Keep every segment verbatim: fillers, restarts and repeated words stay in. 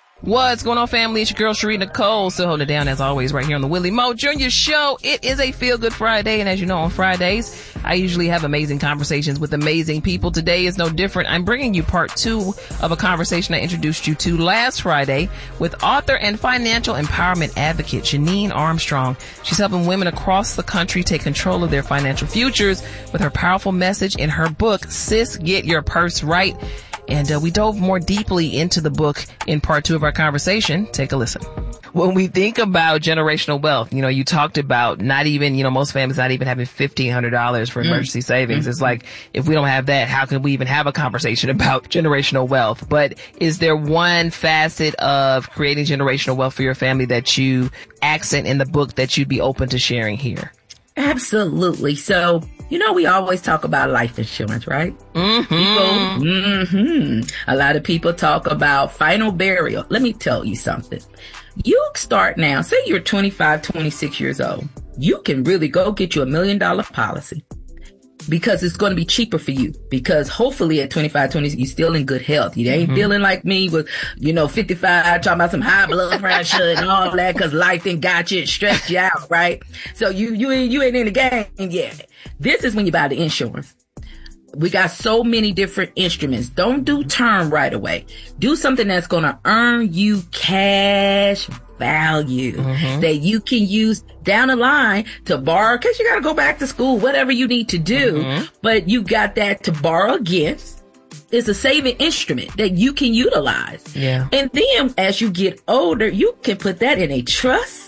What's going on, family? It's your girl, Sheree Nicole. Still holding it down, as always, right here on the Willie Mo Junior Show. It is a Feel Good Friday, and as you know, on Fridays, I usually have amazing conversations with amazing people. Today is no different. I'm bringing you part two of a conversation I introduced you to last Friday with author and financial empowerment advocate Janine Armstrong. She's helping women across the country take control of their financial futures with her powerful message in her book, Sis, Get Your Purse Right. And uh, we dove more deeply into the book in part two of our conversation. Take a listen. When we think about generational wealth, you know, you talked about not even, you know, most families not even having fifteen hundred dollars for emergency mm. savings. Mm-hmm. It's like, if we don't have that, how can we even have a conversation about generational wealth? But is there one facet of creating generational wealth for your family that you accent in the book that you'd be open to sharing here? Absolutely. So, you know, we always talk about life insurance, right? Mm-hmm. People, mm-hmm. A lot of people talk about final burial. Let me tell you something. You start now, say you're twenty-five, twenty-six years old. You can really go get you a million dollar policy because it's going to be cheaper for you. Because hopefully at twenty-five, twenty, you're still in good health. You ain't mm-hmm. feeling like me with, you know, fifty-five, talking about some high blood pressure and all that because life done got you and stressed you out, right? So you, you ain't, you ain't in the game yet. This is when you buy the insurance. We got so many different instruments. Don't do term right away. Do something that's going to earn you cash value mm-hmm. that you can use down the line to borrow because you got to go back to school, whatever you need to do. Mm-hmm. But you got that to borrow against. It's a saving instrument that you can utilize. Yeah. And then as you get older, you can put that in a trust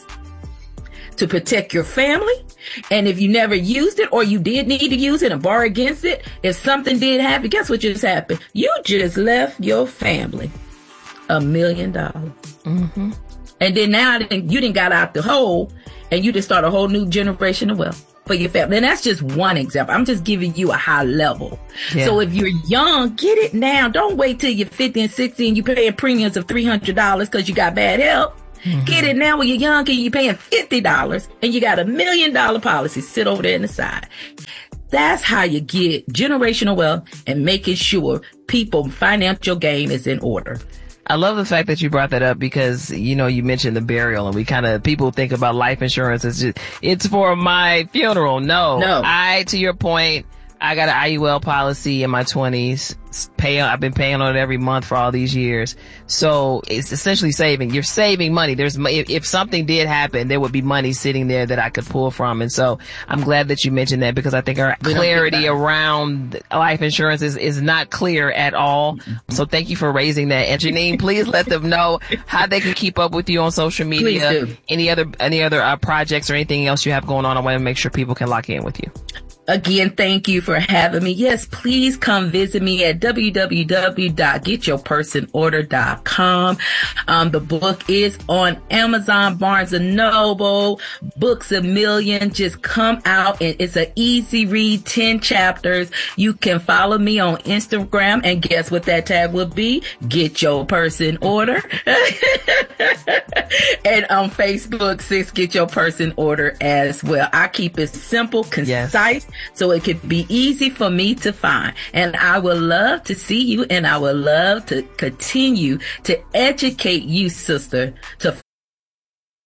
to protect your family. And if you never used it or you did need to use it and borrow against it, if something did happen, guess what just happened? You just left your family a million dollars. Mm-hmm. And then now you didn't got out the hole and you just start a whole new generation of wealth for your family. And that's just one example. I'm just giving you a high level. Yeah. So if you're young, get it now. Don't wait till you're fifty and sixty and you're paying premiums of three hundred dollars because you got bad health. Mm-hmm. Get it now when you're young and you're paying fifty dollars and you got a million dollar policy sit over there in the side. That's how you get generational wealth and making sure people's financial game is in order. I love the fact that you brought that up because, you know, you mentioned the burial and we kind of, people think about life insurance as just, it's for my funeral. No, no. I, to your point, I got an I U L policy in my twenties. Pay, I've been paying on it every month for all these years. So it's essentially saving. You're saving money. There's, if, if something did happen, there would be money sitting there that I could pull from. And so I'm glad that you mentioned that because I think our clarity around life insurance is, is not clear at all. So thank you for raising that. And Janine, please let them know how they can keep up with you on social media. Please do. Any other, any other uh, projects or anything else you have going on. I want to make sure people can lock in with you. Again, thank you for having me. Yes, please come visit me at w w w dot get your person order dot com. Um, the book is on Amazon, Barnes and Noble, Books A Million. Just come out and it's an easy read, ten chapters. You can follow me on Instagram and guess what that tag will be? Get your person order. And on Facebook, Sis, Get Your Person Order as well. I keep it simple, concise. Yes. So it could be easy for me to find. And I would love to see you and I would love to continue to educate you, sister, to